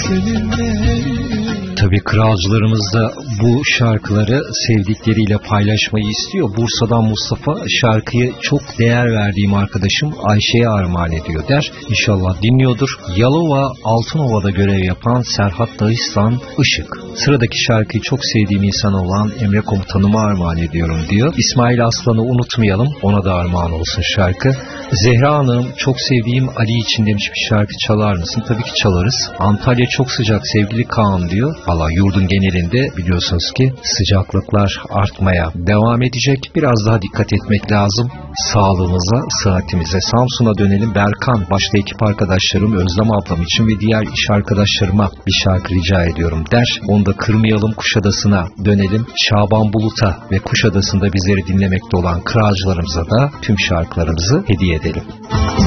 seninle. Tabii kralcılarımız da bu şarkıları sevdikleriyle paylaşmayı istiyor. Bursa'dan Mustafa şarkıyı çok değer verdiğim arkadaşım Ayşe'ye armağan ediyor der. İnşallah dinliyordur. Yalova Altınova'da görev yapan Serhat Dağıstan Işık. Sıradaki şarkıyı çok sevdiğim insan olan Emre Komutanıma armağan ediyorum diyor. İsmail Aslan'ı unutmayalım. Ona da armağan olsun şarkı. Zehra Hanım çok sevdiğim Ali için demiş bir şarkı çalar mısın? Tabii ki çalarız. Antalya çok sıcak sevgili Kaan diyor. Valla yurdun genelinde biliyorsunuz ki sıcaklıklar artmaya devam edecek. Biraz daha dikkat etmek lazım sağlığımıza, sıhhatimize. Samsun'a dönelim. Berkan, başta ekip arkadaşlarım, Özlem ablam için ve diğer iş arkadaşlarıma bir şarkı rica ediyorum der. Onu da kırmayalım, Kuşadası'na dönelim. Şaban Bulut'a ve Kuşadası'nda bizleri dinlemekte olan kralcılarımıza da tüm şarkılarımızı hediye edelim.